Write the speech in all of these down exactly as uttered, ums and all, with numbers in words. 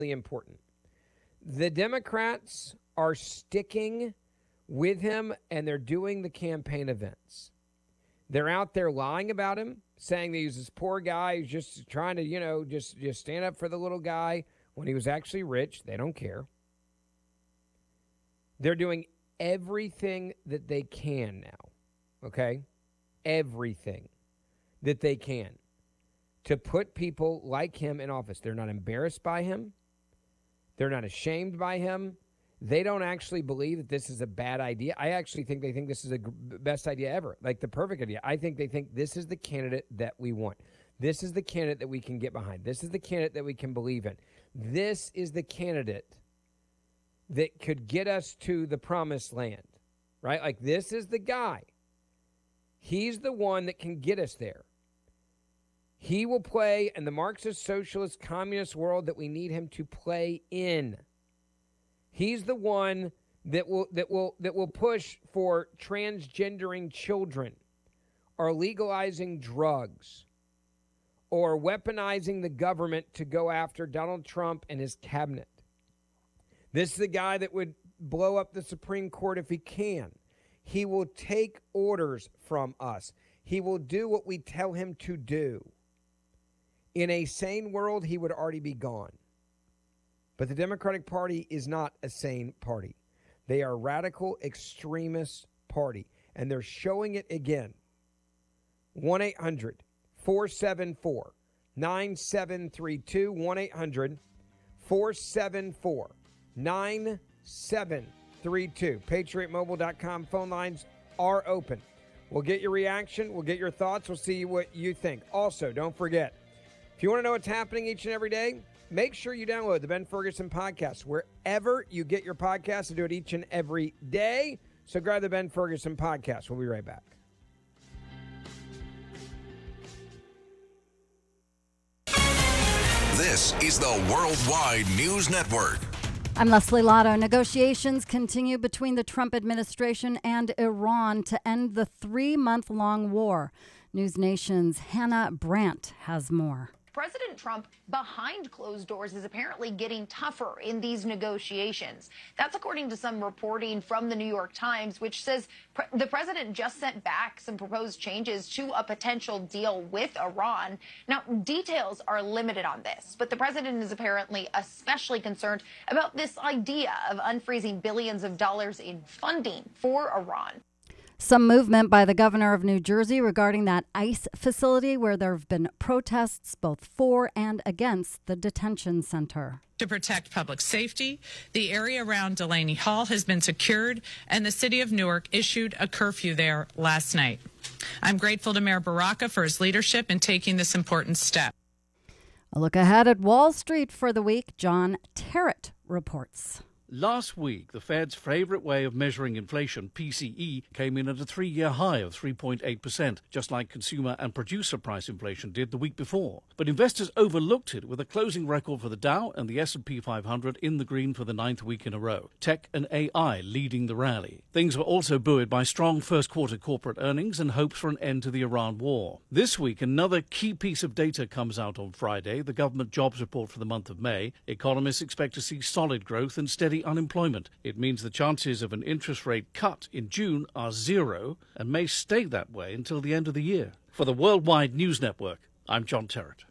important. The Democrats are sticking with him, and they're doing the campaign events. They're out there lying about him, saying that he's this poor guy who's just trying to, you know, just, just stand up for the little guy when he was actually rich. They don't care. They're doing everything that they can now, okay? Everything that they can to put people like him in office. They're not embarrassed by him. They're not ashamed by him. They don't actually believe that this is a bad idea. I actually think they think this is the best idea ever, like the perfect idea. I think they think this is the candidate that we want. This is the candidate that we can get behind. This is the candidate that we can believe in. This is the candidate that could get us to the promised land, right? Like, this is the guy. He's the one that can get us there. He will play in the Marxist, socialist, communist world that we need him to play in. He's the one that will that will that will push for transgendering children, or legalizing drugs, or weaponizing the government to go after Donald Trump and his cabinet. This is the guy that would blow up the Supreme Court if he can. He will take orders from us. He will do what we tell him to do. In a sane world, he would already be gone. But the Democratic Party is not a sane party. They are a radical extremist party, and they're showing it again. one eight hundred four seven four nine seven three two, one eight hundred four seven four nine seven three two. Patriot Mobile dot com phone lines are open. We'll get your reaction. We'll get your thoughts. We'll see what you think. Also, don't forget, if you want to know what's happening each and every day, make sure you download the Ben Ferguson podcast wherever you get your podcasts, and do it each and every day. So grab the Ben Ferguson podcast. We'll be right back. This is the Worldwide News Network. I'm Leslie Lotto. Negotiations continue between the Trump administration and Iran to end the three-month-long war. News Nation's Hannah Brandt has more. President Trump, behind closed doors, is apparently getting tougher in these negotiations. That's according to some reporting from the New York Times, which says pre- the president just sent back some proposed changes to a potential deal with Iran. Now, details are limited on this, but the president is apparently especially concerned about this idea of unfreezing billions of dollars in funding for Iran. Some movement by the governor of New Jersey regarding that ICE facility where there have been protests both for and against the detention center. To protect public safety, the area around Delaney Hall has been secured, and the city of Newark issued a curfew there last night. I'm grateful to Mayor Baraka for his leadership in taking this important step. A look ahead at Wall Street for the week. John Terrett reports. Last week, the Fed's favorite way of measuring inflation, P C E, came in at a three-year high of three point eight percent, just like consumer and producer price inflation did the week before. But investors overlooked it with a closing record for the Dow and the S and P five hundred in the green for the ninth week in a row. Tech and A I leading the rally. Things were also buoyed by strong first-quarter corporate earnings and hopes for an end to the Iran war. This week, another key piece of data comes out on Friday, the government jobs report for the month of May. Economists expect to see solid growth and steady unemployment. It means the chances of an interest rate cut in June are zero and may stay that way until the end of the year. For the Worldwide News Network, I'm John Terrett.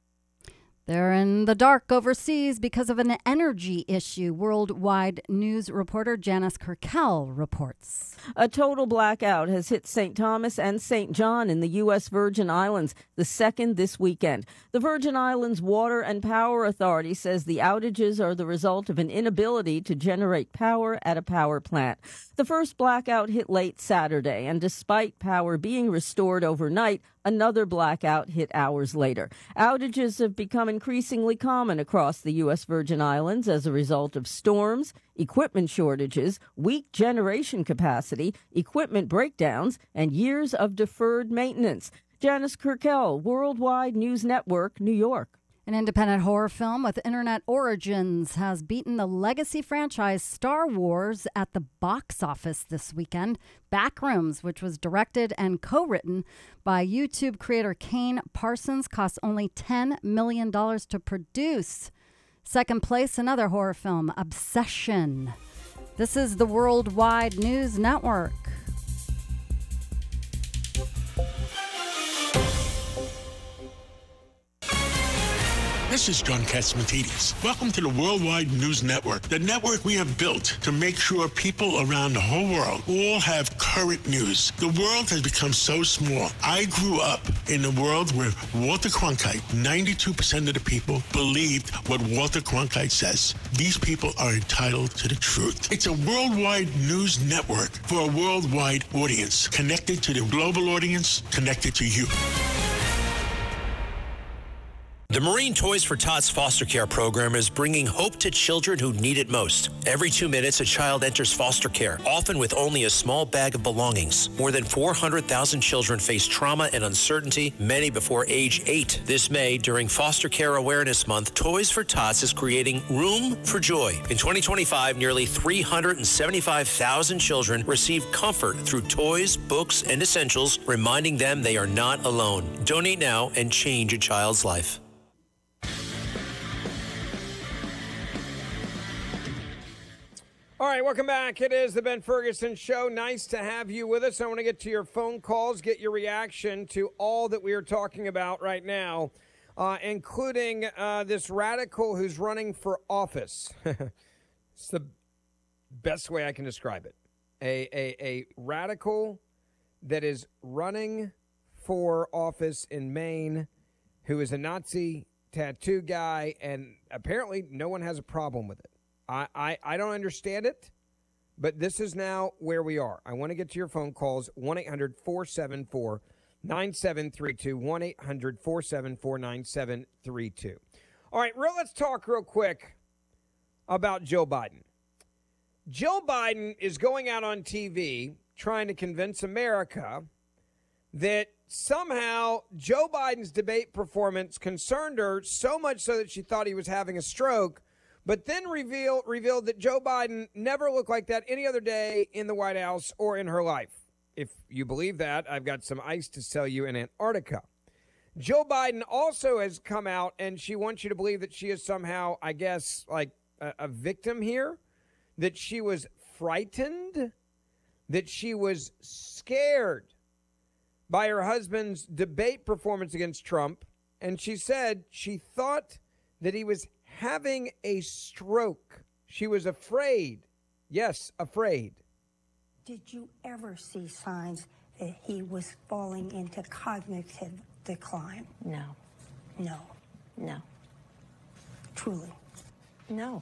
They're in the dark overseas because of an energy issue. Worldwide News reporter Janice Kirkell reports. A total blackout has hit Saint Thomas and Saint John in the U S Virgin Islands, the second this weekend. The Virgin Islands Water and Power Authority says the outages are the result of an inability to generate power at a power plant. The first blackout hit late Saturday, and despite power being restored overnight, another blackout hit hours later. Outages have become increasingly common across the U S Virgin Islands as a result of storms, equipment shortages, weak generation capacity, equipment breakdowns, and years of deferred maintenance. Janice Kirkell, Worldwide News Network, New York. An independent horror film with internet origins has beaten the legacy franchise Star Wars at the box office this weekend. Backrooms, which was directed and co-written by YouTube creator Kane Parsons, cost only ten million dollars to produce. Second place, another horror film, Obsession. This is the Worldwide News Network. This is John Catsimatidis. Welcome to the Worldwide News Network, the network we have built to make sure people around the whole world all have current news. The world has become so small. I grew up in a world where Walter Cronkite, ninety-two percent of the people believed what Walter Cronkite says. These people are entitled to the truth. It's a worldwide news network for a worldwide audience, connected to the global audience, connected to you. The Marine Toys for Tots foster care program is bringing hope to children who need it most. Every two minutes, a child enters foster care, often with only a small bag of belongings. More than four hundred thousand children face trauma and uncertainty, many before age eight. This May, during Foster Care Awareness Month, Toys for Tots is creating Room for Joy. In twenty twenty-five, nearly three hundred seventy-five thousand children received comfort through toys, books, and essentials, reminding them they are not alone. Donate now and change a child's life. All right, welcome back. It is the Ben Ferguson Show. Nice to have you with us. I want to get to your phone calls, get your reaction to all that we are talking about right now, uh, including uh, this radical who's running for office. It's the best way I can describe it. A, a, a radical that is running for office in Maine who is a Nazi tattoo guy, and apparently no one has a problem with it. I, I, I don't understand it, but this is now where we are. I want to get to your phone calls, one eight hundred four seven four nine seven three two, one eight hundred four seven four nine seven three two. All right, real, let's talk real quick about Joe Biden. Joe Biden is going out on T V trying to convince America that somehow Joe Biden's debate performance concerned her so much so that she thought he was having a stroke, but then reveal, revealed that Joe Biden never looked like that any other day in the White House or in her life. If you believe that, I've got some ice to sell you in Antarctica. Joe Biden also has come out, and she wants you to believe that she is somehow, I guess, like a, a victim here, that she was frightened, that she was scared by her husband's debate performance against Trump, and she said she thought that he was having a stroke. She was afraid. Yes, afraid. Did you ever see signs that he was falling into cognitive decline? No. No. No. Truly? No.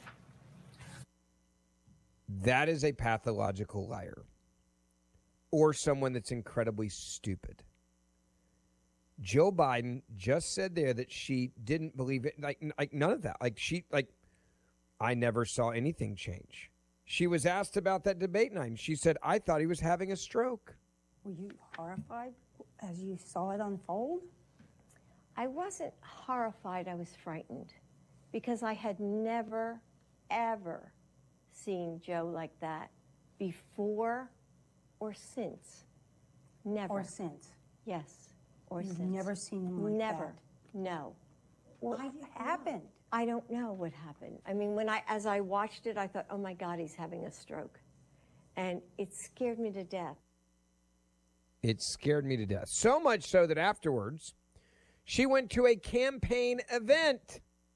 That is a pathological liar, or someone that's incredibly stupid. Joe Biden just said there that she didn't believe it. Like, like none of that. Like she, like, I never saw anything change. She was asked about that debate night, and she said, I thought he was having a stroke. Were you horrified as you saw it unfold? I wasn't horrified. I was frightened because I had never, ever seen Joe like that before or since. Never. Or since? Yes. Or You've since. never seen him like Never. that? No. What happened? I don't know what happened. I mean, when I, as I watched it, I thought, oh my God, he's having a stroke. And it scared me to death. It scared me to death. So much so that afterwards, she went to a campaign event.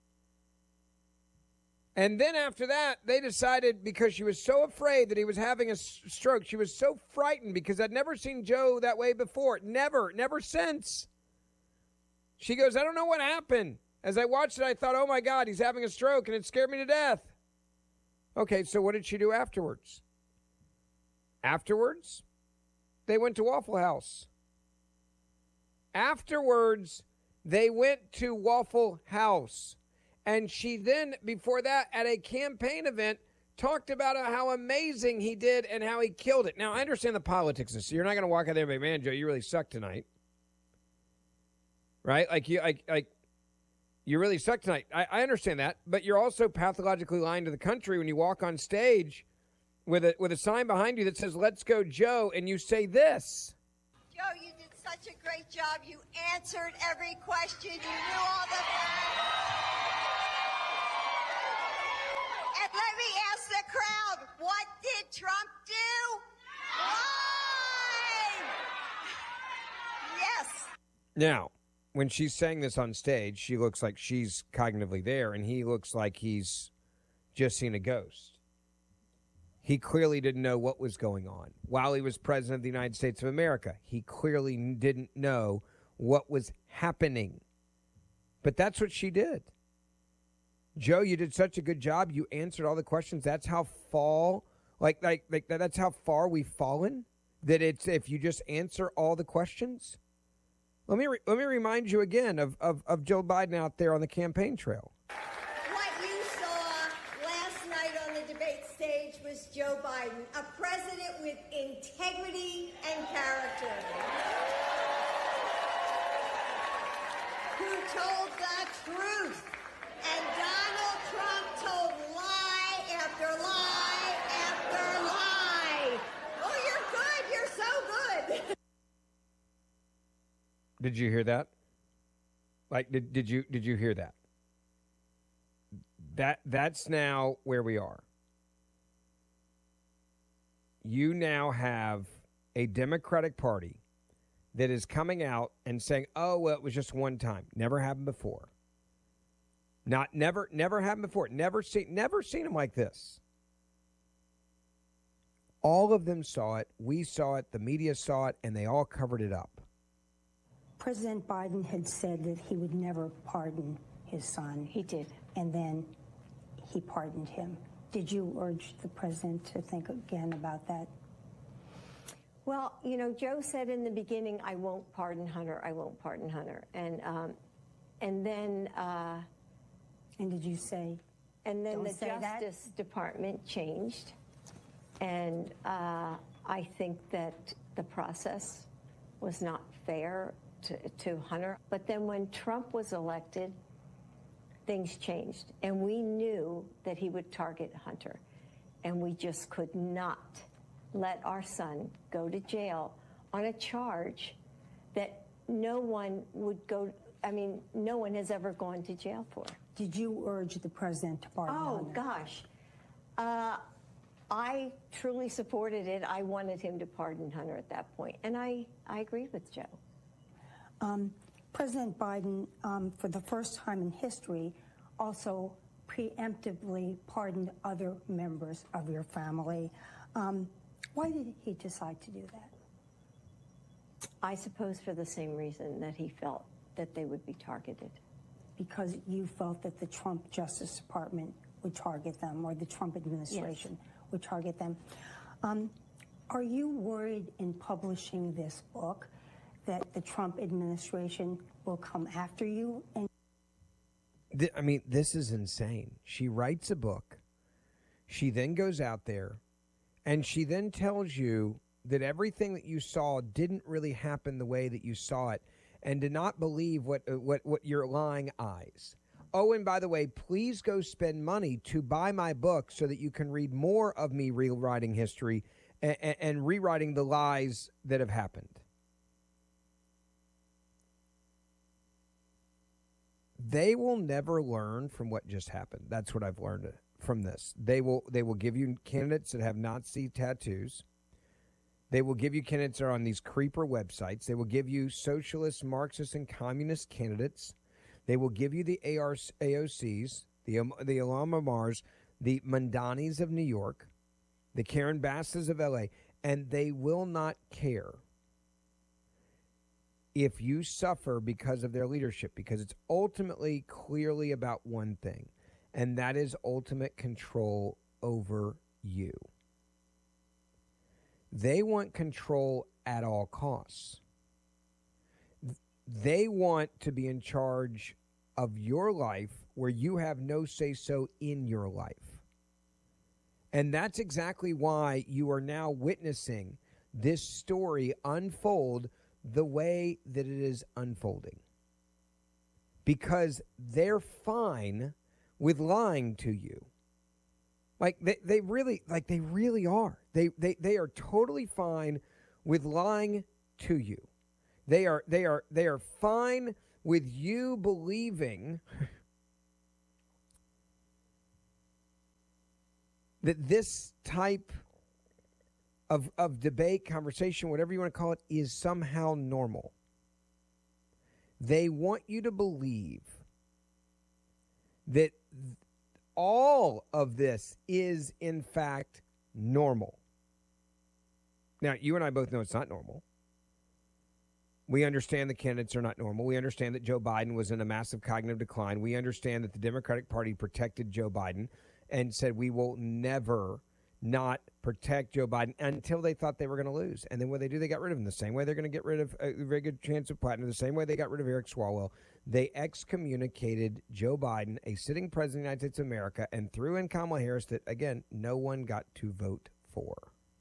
And then after that, they decided, because she was so afraid that he was having a s- stroke, she was so frightened because I'd never seen Joe that way before. Never, never since. She goes, I don't know what happened. As I watched it, I thought, oh my God, he's having a stroke, and it scared me to death. Okay, so what did she do afterwards? Afterwards, they went to Waffle House. Afterwards, they went to Waffle House. And she then, before that, at a campaign event, talked about how amazing he did and how he killed it. Now, I understand the politics of this. So you're not going to walk out there and be, man, Joe, you really suck tonight. Right? Like, you like, like you really suck tonight. I, I understand that. But you're also pathologically lying to the country when you walk on stage with a, with a sign behind you that says, let's go, Joe, and you say this. Joe, you did such a great job. You answered every question. You knew all the... Now, when she's saying this on stage, she looks like she's cognitively there, and he looks like he's just seen a ghost. He clearly didn't know what was going on. While he was president of the United States of America, he clearly didn't know what was happening. But that's what she did. Joe, you did such a good job. You answered all the questions. That's how fall, like, like, like that's how far we've fallen. That it's if you just answer all the questions. Let me re- let me remind you again of, of of Joe Biden out there on the campaign trail. What you saw last night on the debate stage was Joe Biden, a president with integrity and character, who told the truth. And Donald Trump told lie after lie after lie. Oh, you're good. You're so good. Did you hear that? Like, did, did you did you hear that? That that's now where we are. You now have a Democratic Party that is coming out and saying, "Oh, well, it was just one time. Never happened before." Not never, never happened before. Never seen, never seen them like this. All of them saw it. We saw it. The media saw it, and they all covered it up. President Biden had said that he would never pardon his son. He did. And then he pardoned him. Did you urge the president to think again about that? Well, you know, Joe said in the beginning, I won't pardon Hunter. I won't pardon Hunter. And, um, and then... Uh, And did you say? And then Don't the say that? Justice Department changed, and uh, I think that the process was not fair to, to Hunter. But then when Trump was elected, things changed, and we knew that he would target Hunter, and we just could not let our son go to jail on a charge that no one would go. I mean, no one has ever gone to jail for. Did you urge the president to pardon Oh, Hunter? gosh. Uh, I truly supported it. I wanted him to pardon Hunter at that point. And I, I agreed with Joe. Um, President Biden, um, for the first time in history, also preemptively pardoned other members of your family. Um, why did he decide to do that? I suppose for the same reason that he felt that they would be targeted. Because you felt that the Trump Justice Department would target them, or the Trump administration Yes. would target them. Um, are you worried in publishing this book that the Trump administration will come after you? And Th- I mean, this is insane. She writes a book. She then goes out there, and she then tells you that everything that you saw didn't really happen the way that you saw it, and to not believe what uh, what what your lying eyes. Oh, and by the way, please go spend money to buy my book so that you can read more of me rewriting history and, and, and rewriting the lies that have happened. They will never learn from what just happened. That's what I've learned from this. They will they will give you candidates that have Nazi tattoos. They will give you candidates that are on these creeper websites. They will give you socialist, Marxist, and communist candidates. They will give you the A R, A O Cs, the, the Ilhan Omars, the Mandanis of New York, the Karen Basses of L A, and they will not care if you suffer because of their leadership, because it's ultimately clearly about one thing, and that is ultimate control over you. They want control at all costs. They want to be in charge of your life where you have no say-so in your life. And that's exactly why you are now witnessing this story unfold the way that it is unfolding. Because they're fine with lying to you. Like they, they really like they really are. They, they they are totally fine with lying to you. They are they are they are fine with you believing that this type of of debate, conversation, whatever you want to call it, is somehow normal. They want you to believe that all of this is, in fact, normal. Now, you and I both know it's not normal. We understand the candidates are not normal. We understand that Joe Biden was in a massive cognitive decline. We understand that the Democratic Party protected Joe Biden and said we will never not protect Joe Biden until they thought they were going to lose. And then when they do, they got rid of him the same way they're going to get rid of a very good chance of Platinum, the same way they got rid of Eric Swalwell. They excommunicated Joe Biden, a sitting president of the United States of America, and threw in Kamala Harris that, again, no one got to vote for.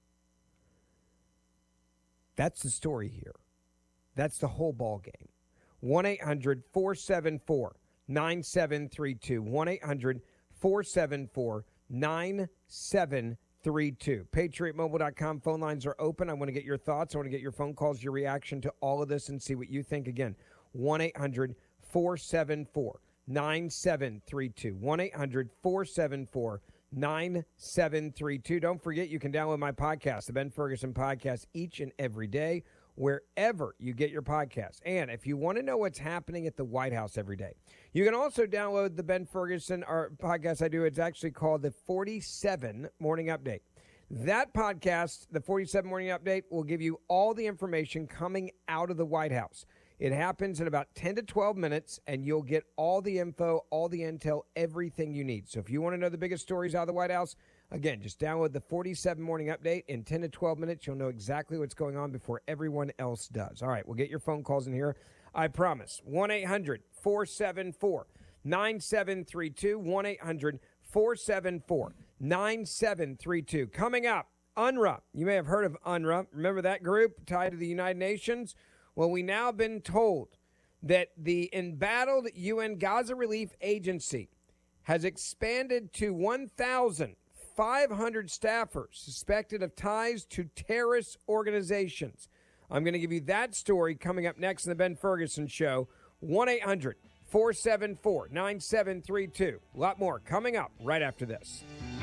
That's the story here. That's the whole ball game. one eight hundred four seven four nine seven three two. one eight hundred four seven four nine seven three two. Patriot Mobile dot com phone lines are open. I want to get your thoughts. I want to get your phone calls, your reaction to all of this, and see what you think. Again, one eight hundred four seven four nine seven three two. one eight hundred four seven four nine seven three two. Don't forget, you can download my podcast, the Ben Ferguson Podcast, each and every day, wherever you get your podcasts. And if you want to know what's happening at the White House every day, you can also download the Ben Ferguson our podcast I do. It's actually called the forty-seven Morning Update. That podcast, the forty-seven Morning Update, will give you all the information coming out of the White House. It happens in about ten to twelve minutes, and you'll get all the info, all the intel, everything you need. So if you want to know the biggest stories out of the White House, again, just download the forty-seven Morning Update. In ten to twelve minutes, you'll know exactly what's going on before everyone else does. All right, we'll get your phone calls in here. I promise. one eight hundred four seven four nine seven three two. one eight hundred four seven four nine seven three two. Coming up, U N R W A. You may have heard of U N R W A. Remember that group tied to the United Nations? Well, we now been told that the embattled U N Gaza Relief Agency has expanded to one thousand five hundred staffers suspected of ties to terrorist organizations. I'm going to give you that story coming up next in the Ben Ferguson Show. one eight hundred four seven four nine seven three two. A lot more coming up right after this.